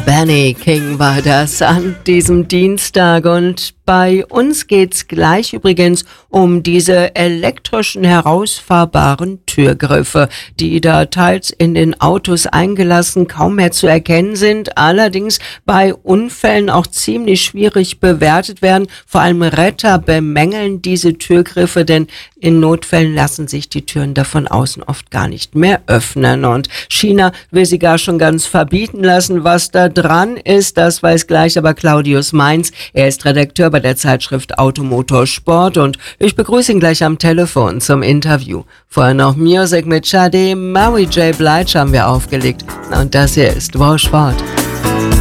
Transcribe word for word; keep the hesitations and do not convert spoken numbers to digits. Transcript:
Benny King war das an diesem Dienstag und bei uns geht's gleich übrigens um diese elektrischen herausfahrbaren Türgriffe, die da teils in den Autos eingelassen kaum mehr zu erkennen sind, allerdings bei Unfällen auch ziemlich schwierig bewertet werden. Vor allem Retter bemängeln diese Türgriffe, denn in Notfällen lassen sich die Türen da von außen oft gar nicht mehr öffnen und China will sie gar schon ganz verbieten lassen. Was da dran ist, das weiß gleich aber Claudius Mainz. Er ist Redakteur bei der Zeitschrift Automotor Sport und ich begrüße ihn gleich am Telefon zum Interview. Vorher noch Music mit Sade, Mary J. Blige haben wir aufgelegt und das hier ist Wow Sport.